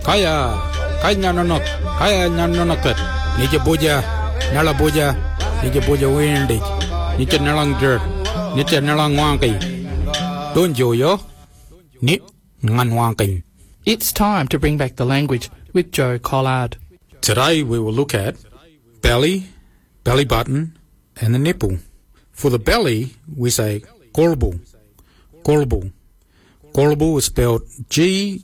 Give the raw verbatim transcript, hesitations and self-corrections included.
Kaya, kaya nanok, kaya nanonokat. Nija boja, nala boja, nija boja windy. Nija nalang dirt, nija nalang wanky. Don't you yo? Nip ngan wanky. It's time to bring back the language with Joe Collard. Today we will look at belly, belly button, and the nipple. For the belly, we say kolbu, kolbu. Kolbu is spelled G